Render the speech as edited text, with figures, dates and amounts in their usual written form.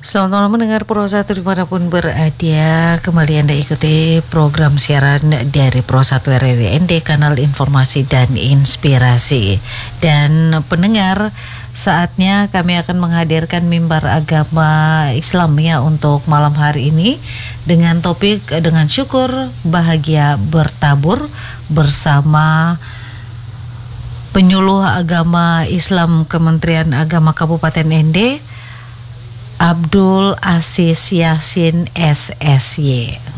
Selamat malam mendengar Pro 1 dimanapun berada. Kembali Anda ikuti program siaran dari Pro 1 RRND, kanal informasi dan inspirasi. Dan pendengar, saatnya kami akan menghadirkan mimbar agama Islam ya untuk malam hari ini dengan topik dengan syukur bahagia bertabur bersama penyuluh agama Islam Kementerian Agama Kabupaten ND, Abdul Aziz Yasin SSY.